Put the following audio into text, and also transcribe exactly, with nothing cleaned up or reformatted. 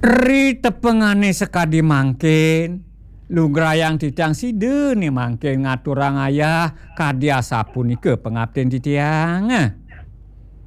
Ri tepengane sekadi mangkin. Lungrayang titiang side nih mangkin ngaturang ayah kadia sapunika pengabden titiang.